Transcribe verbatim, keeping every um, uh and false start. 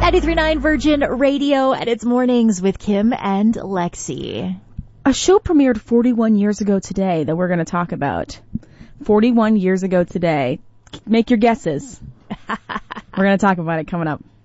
ninety-three point nine Virgin Radio, and it's Mornings with Kim and Lexi. A show premiered forty-one years ago today that we're going to talk about. forty-one years ago today. Make your guesses. We're going to talk about it coming up.